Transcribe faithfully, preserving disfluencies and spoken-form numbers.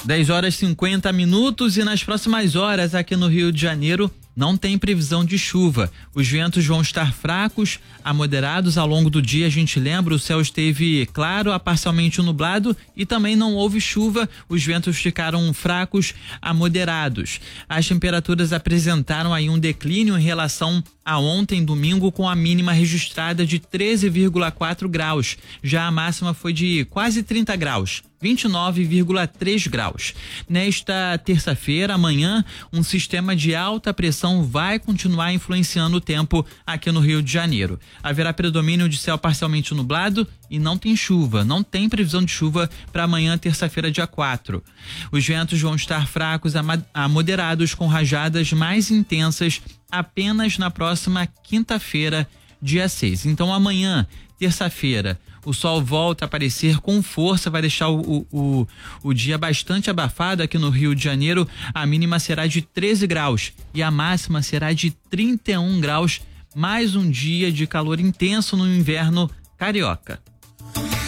dez horas e cinquenta minutos e nas próximas horas aqui no Rio de Janeiro não tem previsão de chuva. Os ventos vão estar fracos a moderados ao longo do dia. A gente lembra, o céu esteve claro a parcialmente nublado e também não houve chuva. Os ventos ficaram fracos a moderados. As temperaturas apresentaram aí um declínio em relação a ontem, domingo, com a mínima registrada de treze vírgula quatro graus. Já a máxima foi de quase trinta graus. vinte e nove vírgula três graus. Nesta terça-feira, amanhã, um sistema de alta pressão vai continuar influenciando o tempo aqui no Rio de Janeiro. Haverá predomínio de céu parcialmente nublado e não tem chuva. Não tem previsão de chuva para amanhã, terça-feira, dia quatro. Os ventos vão estar fracos a moderados, com rajadas mais intensas apenas na próxima quinta-feira, dia seis. Então, amanhã, terça-feira, o sol volta a aparecer com força, vai deixar o, o, o dia bastante abafado aqui no Rio de Janeiro. A mínima será de treze graus e a máxima será de trinta e um graus. Mais um dia de calor intenso no inverno carioca.